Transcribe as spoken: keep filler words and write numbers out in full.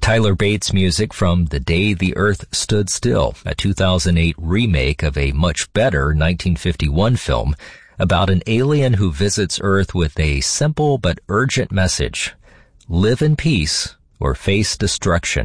Tyler Bates music from The Day the Earth Stood Still, a two thousand eight remake of a much better nineteen fifty-one film about an alien who visits Earth with a simple but urgent message: live in peace or face destruction.